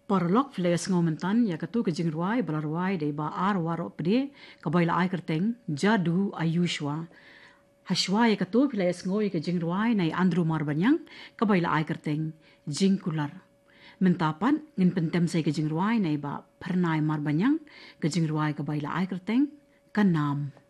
Parlok fles ngomentan ya katu ke jingruai balarwai de ba arwaro pde kabaila ai kerteng jadu ayushwa. Hashwa ya katu fles ngoi ke jingruai nai andru marbanyang kabaila ai kerteng jingkular. Mentapan ngin pentem sai ke jingruai nai ba pernai marbanyang ke jingruai kabaila ai kerteng kanam.